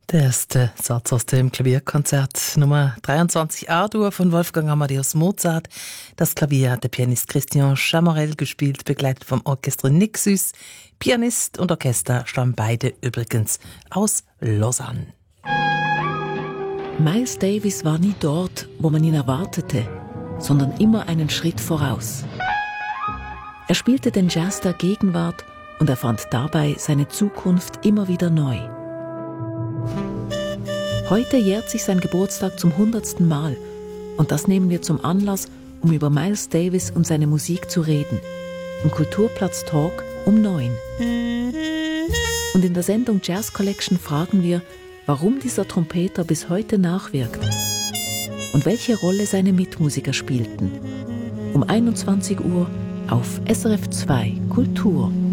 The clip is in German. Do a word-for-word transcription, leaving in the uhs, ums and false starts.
Der erste Satz aus dem Klavierkonzert Nummer dreiundzwanzig A-Dur von Wolfgang Amadeus Mozart. Das Klavier hat der Pianist Christian Chamarel gespielt, begleitet vom Orchestre Nixus. Pianist und Orchester stammen beide übrigens aus Lausanne. Miles Davis war nie dort, wo man ihn erwartete, sondern immer einen Schritt voraus. Er spielte den Jazz der Gegenwart und erfand dabei seine Zukunft immer wieder neu. Heute jährt sich sein Geburtstag zum hundertsten Mal und das nehmen wir zum Anlass, um über Miles Davis und seine Musik zu reden. Im Kulturplatz Talk um neun. Und in der Sendung Jazz Collection fragen wir, warum dieser Trompeter bis heute nachwirkt und welche Rolle seine Mitmusiker spielten. Um einundzwanzig Uhr auf S R F zwei Kultur.